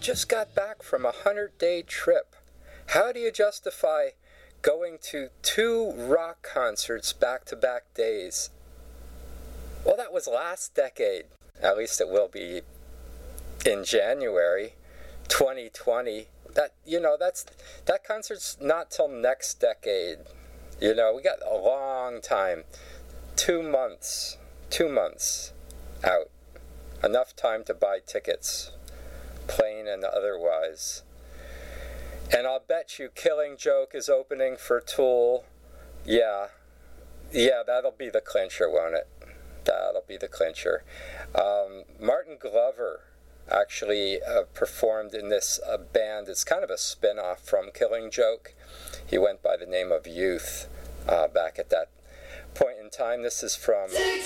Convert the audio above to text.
just got back from a 100-day trip. How do you justify going to 2 rock concerts back-to-back days? Well, that was last decade. At least it will be in January 2020. That concert's not till next decade. We got a long time. 2 months. 2 months out. Enough time to buy tickets, plane and otherwise. And I'll bet you Killing Joke is opening for Tool. Yeah, that'll be the clincher, won't it? That'll be the clincher. Martin Glover actually performed in this band. It's kind of a spin-off from Killing Joke. He went by the name of Youth back at that point in time. This is from